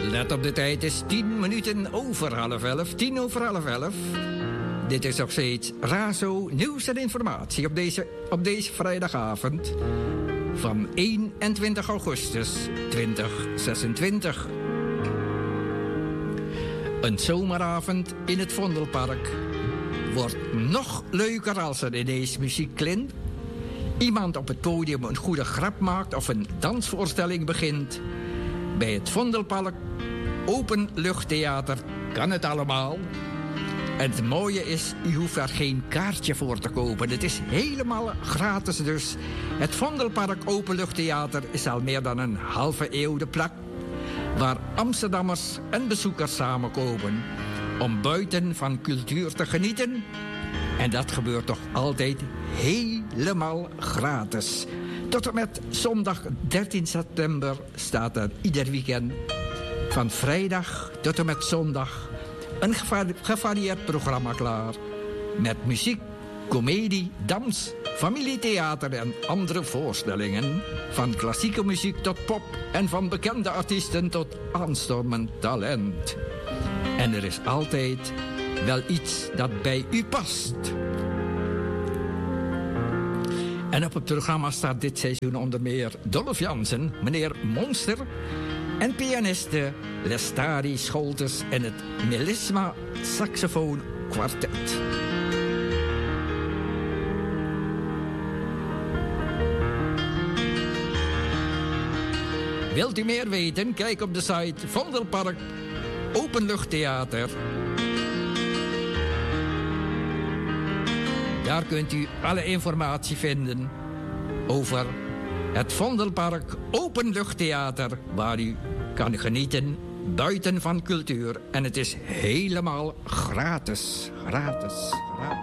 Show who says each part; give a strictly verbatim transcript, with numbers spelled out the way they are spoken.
Speaker 1: Let op de tijd, het is tien minuten over half elf. Tien over half elf. Dit is nog steeds Razo Nieuws en Informatie op deze, op deze vrijdagavond van eenentwintig augustus tweeduizend zesentwintig. Een zomeravond in het Vondelpark wordt nog leuker als er ineens muziek klinkt, iemand op het podium een goede grap maakt of een dansvoorstelling begint. Bij het Vondelpark Openluchttheater kan het allemaal. En het mooie is, u hoeft daar geen kaartje voor te kopen. Het is helemaal gratis dus. Het Vondelpark Openluchttheater is al meer dan een halve eeuw de plek waar Amsterdammers en bezoekers samenkomen om buiten van cultuur te genieten. En dat gebeurt toch altijd helemaal gratis. Tot en met zondag dertien september staat er ieder weekend van vrijdag tot en met zondag een gevarieerd programma klaar. Met muziek, komedie, dans, familietheater en andere voorstellingen. Van klassieke muziek tot pop en van bekende artiesten tot aanstormend talent. En er is altijd wel iets dat bij u past. En op het programma staat dit seizoen onder meer Dolph Jansen, meneer Monster en pianiste Lestari Scholtes en het Melisma Saxofoon Quartet. Wilt u meer weten? Kijk op de site Vondelpark Openluchttheater. Daar kunt u alle informatie vinden over het Vondelpark Openluchttheater, waar u kan genieten buiten van cultuur. En het is helemaal gratis. Gratis. gratis.